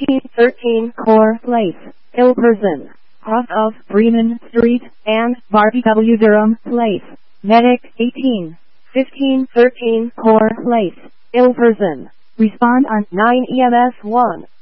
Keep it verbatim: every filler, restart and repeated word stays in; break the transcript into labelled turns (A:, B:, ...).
A: fifteen thirteen Core Place, Ilperson, off of Bremen Street, and Barbie W. Durham Place. Medic eighteen fifteen thirteen Core Place, Ilperson. Respond on nine E M S one.